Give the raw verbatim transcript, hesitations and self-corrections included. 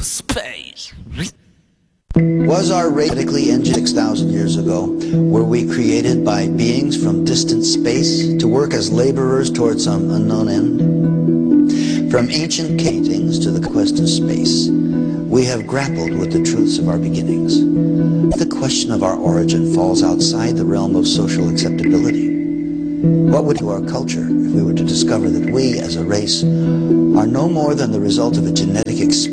space. Was our race radically engineered six thousand years ago? Were we created by beings from distant space to work as laborers towards some unknown end? From ancient paintings to the quest of space, we have grappled with the truths of our beginnings. The question of our origin falls outside the realm of social acceptability. What would do our culture if we were to discover that we, as a race, are no more than the result of a genetic experience?